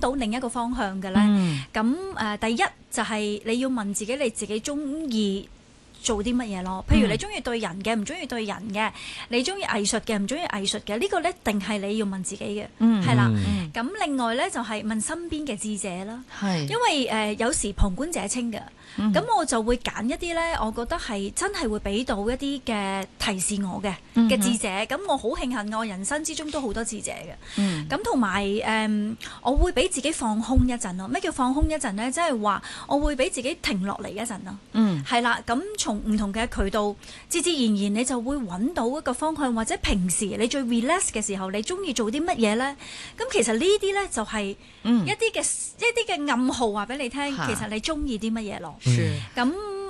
到另一個方向嘅咧？咁第一就係你要問自己，你自己中意做啲乜嘢咯？譬如你中意對人嘅，唔中意對人嘅；你中意藝術嘅，唔中意藝術嘅。呢個咧，定係你要問自己嘅，係啦。咁另外咧就係問身邊嘅智者啦，因為有時旁觀者清嘅。咁我就會揀一啲咧，我覺得係真係會俾到一啲嘅提示我嘅智者。咁我好慶幸我人生之中都好多智者嘅。咁同埋我會俾自己放空一陣咯。咩叫放空一陣咧？即係話我會俾自己停落嚟一陣咯。係啦。咁從唔同嘅渠道，自自然然你就會揾到一個方向，或者平時你最 relax 嘅時候，你中意做啲乜嘢咧？咁其實呢啲咧就係一啲嘅暗號話俾你聽，其實你中意啲乜嘢咯。咁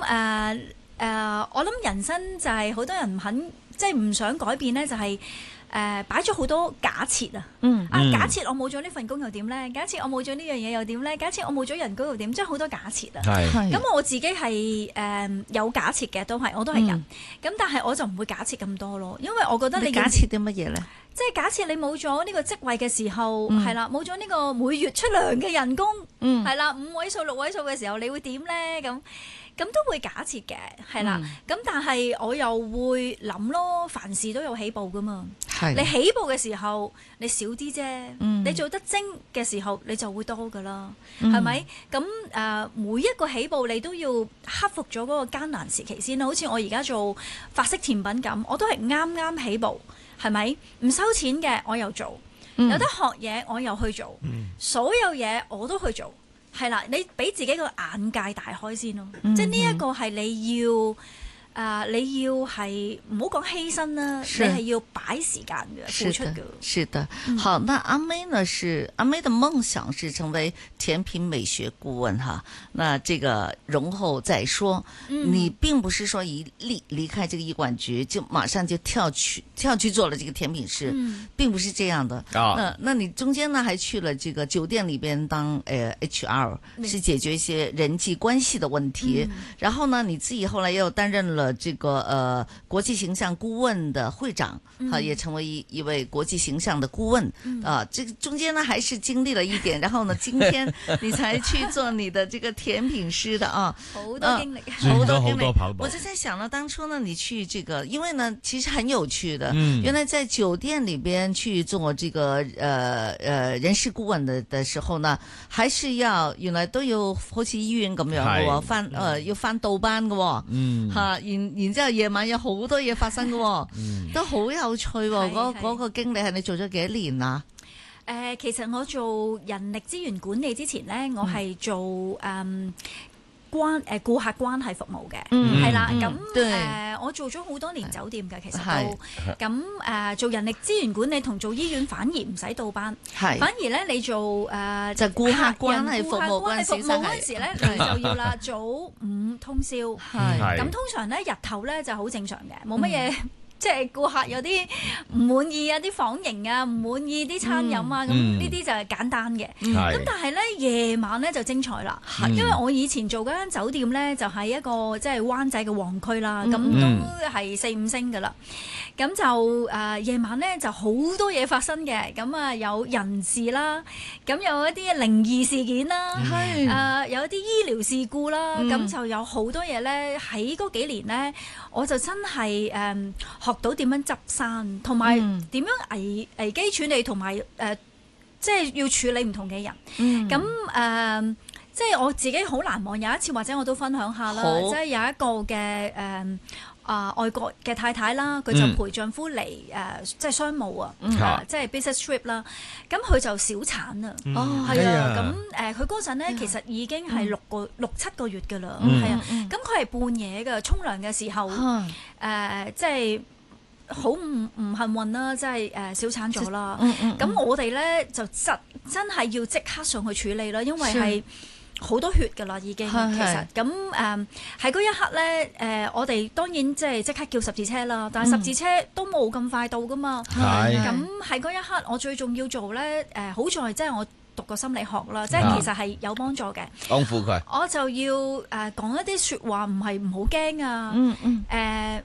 我諗人生就係好多人唔肯，即係唔想改變咧，就係擺咗好多假設啊！假設我冇咗呢份工又點咧？假設我冇咗呢樣嘢又點咧？假設我冇咗人工又點？即係好多假設啊！咁我自己係有假設嘅，我都係人。咁但係我就唔會假設咁多咯，因為我覺得你假設啲乜嘢咧？ 即係假設你冇咗呢個職位嘅時候，係啦，冇咗呢個每月出糧嘅人工，係啦，5位數6位數嘅時候，你會點咧？咁都會假設嘅，係啦。咁但係我又會諗咯，凡事都有起步噶嘛。你起步嘅時候，你少啲啫。你做得精嘅時候，你就會多噶啦，係咪？咁每一個起步你都要克服咗嗰個艱難時期先啦。好似我而家做法式甜品咁，我都係啱啱起步。係咪唔收錢嘅我又做，有得學嘢我又去做，所有嘢我都去做，係啦。你俾自己個眼界大開先咯，即係呢一個係你要。你要係唔好講犧牲啦，你係要擺時間嘅付出嘅。 是的，好，那阿妹呢？阿妹的夢想是成為甜品美學顧問哈。那這個容後再說，你並不是說一離開這個醫管局就馬上就跳去做了這個甜品師，並不是這樣的。那你中間呢還去了這個酒店裏邊當HR，是解決一些人際關係的問題。然後呢，你自己後來又擔任了這個國際形象顧問的會長，也成為一位國際形象的顧問。這個中間呢還是經歷了一點，然後呢，今天你才去做你的這個甜品師的啊， 好多經歷， 好多經歷。我就在想呢，當初呢，你去這個，因為呢，其實很有趣的，原來在酒店裏邊去做這個人事顧問的時候呢，還是要原來都要好似醫院咁樣嘅，要翻倒班嘅，吓。然之後夜晚有好多嘢發生嘅，都好有趣喎。嗰個經歷係你做咗幾多年啊？ 其實我做人力資源管理之前咧，我係做顧客關係服務嘅，係啦。咁我做咗好多年酒店嘅，其實都咁做人力資源管理同做醫院反而唔使倒班，反而咧你做就顧客關係服務嗰陣時咧，你就要啦，早午通宵。咁通常咧日頭咧就好正常嘅，冇乜嘢。即係顧客有啲唔滿意啊，啲房型啊，唔滿意啲餐飲啊，咁呢啲就係簡單嘅。咁但係咧夜晚咧就精彩啦，因為我以前做嗰間酒店咧就係一個即係灣仔嘅旺區啦，咁都係4、5星㗎啦。咁就夜晚咧就好多嘢發生嘅，咁有人事啦，咁有一啲靈異事件啦，有一啲醫療事故啦，咁就有好多嘢咧喺嗰幾年咧，我就真係學到點樣執生，同埋點樣危機處理，同埋即係要處理唔同嘅人。咁即係我自己好難忘，有一次或者我都分享下啦，即係有一個嘅外國嘅太太啦，佢就陪丈夫嚟即係商務啊，即係 business trip 啦。咁佢就小產啊，係啊。咁佢嗰陣咧其實已經係6、7個月㗎啦，係啊。咁佢係半夜㗎，沖涼嘅時候即係好唔幸運啦，即係小產咗啦。咁我哋咧就真係要即刻上去處理啦，因為係好多血㗎啦，已經其實咁喺嗰一刻咧，我哋當然即刻叫十字車啦，但係十字車都冇咁快到㗎嘛。咁喺嗰一刻，我最重要做咧，好在即係我讀過心理學啦，即係其實係有幫助嘅。 安撫佢， 我就要講一啲説話，唔係唔好驚啊，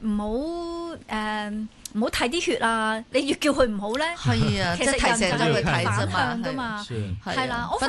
唔好睇啲血啊！你越叫佢唔好咧， 係啊， 其實人就係提醒咗佢睇反向㗎嘛，係啦。